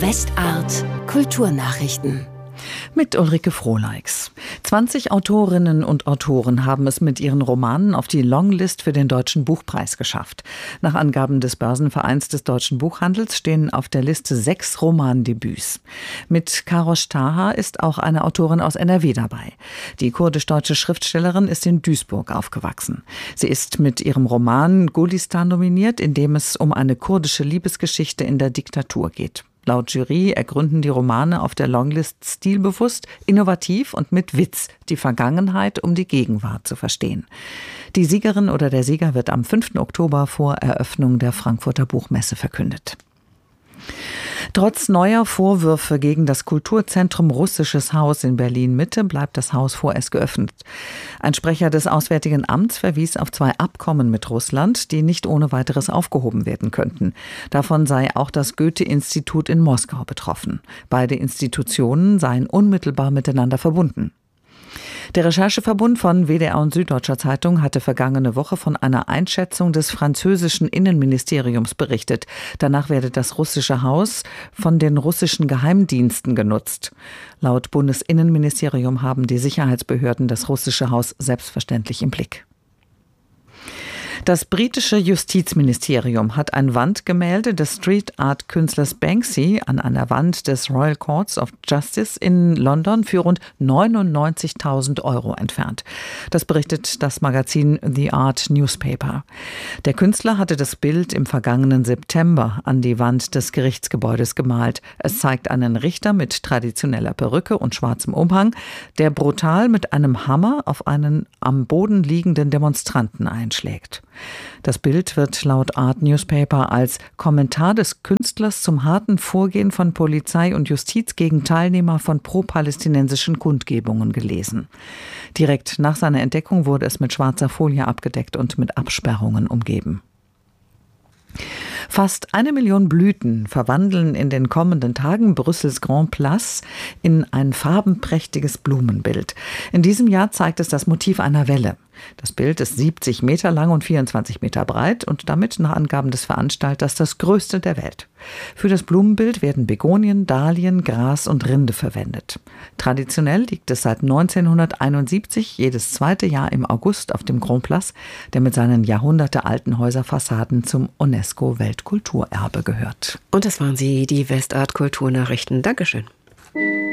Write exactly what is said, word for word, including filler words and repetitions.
Westart Kulturnachrichten. Mit Ulrike Frohleix. zwanzig Autorinnen und Autoren haben es mit ihren Romanen auf die Longlist für den Deutschen Buchpreis geschafft. Nach Angaben des Börsenvereins des deutschen Buchhandels stehen auf der Liste sechs Romandebüts. Mit Karosh Taha ist auch eine Autorin aus N R W dabei. Die kurdisch-deutsche Schriftstellerin ist in Duisburg aufgewachsen. Sie ist mit ihrem Roman Gulistan nominiert, in dem es um eine kurdische Liebesgeschichte in der Diktatur geht. Laut Jury ergründen die Romane auf der Longlist stilbewusst, innovativ und mit Witz die Vergangenheit, um die Gegenwart zu verstehen. Die Siegerin oder der Sieger wird am fünften Oktober vor Eröffnung der Frankfurter Buchmesse verkündet. Trotz neuer Vorwürfe gegen das Kulturzentrum Russisches Haus in Berlin-Mitte bleibt das Haus vorerst geöffnet. Ein Sprecher des Auswärtigen Amts verwies auf zwei Abkommen mit Russland, die nicht ohne weiteres aufgehoben werden könnten. Davon sei auch das Goethe-Institut in Moskau betroffen. Beide Institutionen seien unmittelbar miteinander verbunden. Der Rechercheverbund von W D R und Süddeutscher Zeitung hatte vergangene Woche von einer Einschätzung des französischen Innenministeriums berichtet. Danach werde das russische Haus von den russischen Geheimdiensten genutzt. Laut Bundesinnenministerium haben die Sicherheitsbehörden das russische Haus selbstverständlich im Blick. Das britische Justizministerium hat ein Wandgemälde des Street-Art-Künstlers Banksy an einer Wand des Royal Courts of Justice in London für rund neunundneunzigtausend Euro entfernt. Das berichtet das Magazin The Art Newspaper. Der Künstler hatte das Bild im vergangenen September an die Wand des Gerichtsgebäudes gemalt. Es zeigt einen Richter mit traditioneller Perücke und schwarzem Umhang, der brutal mit einem Hammer auf einen am Boden liegenden Demonstranten einschlägt. Das Bild wird laut Art Newspaper als Kommentar des Künstlers zum harten Vorgehen von Polizei und Justiz gegen Teilnehmer von pro-palästinensischen Kundgebungen gelesen. Direkt nach seiner Entdeckung wurde es mit schwarzer Folie abgedeckt und mit Absperrungen umgeben. Fast eine Million Blüten verwandeln in den kommenden Tagen Brüssels Grand Place in ein farbenprächtiges Blumenbild. In diesem Jahr zeigt es das Motiv einer Welle. Das Bild ist siebzig Meter lang und vierundzwanzig Meter breit und damit nach Angaben des Veranstalters das größte der Welt. Für das Blumenbild werden Begonien, Dahlien, Gras und Rinde verwendet. Traditionell liegt es seit neunzehnhunderteinundsiebzig jedes zweite Jahr im August auf dem Grand Place, der mit seinen jahrhundertealten Häuserfassaden zum UNESCO-Weltkulturerbe gehört. Und das waren sie, die Westart Kulturnachrichten. Dankeschön.